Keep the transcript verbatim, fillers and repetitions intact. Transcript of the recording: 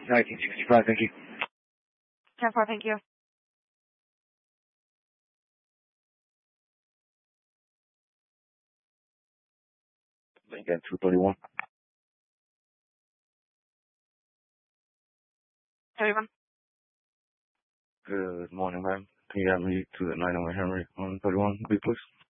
nineteen sixty-five, thank you. ten four, thank you. Again, two thirty-one. thirty-one. Good morning, ma'am. Can you have me to the nine oh one Henry on thirty-one, please?